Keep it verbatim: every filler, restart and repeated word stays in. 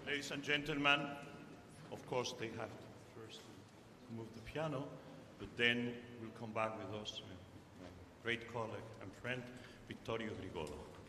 Ladies and gentlemen, of course they have to first move the piano, but then we'll come back with us, uh, my great colleague and friend, Vittorio Grigolo.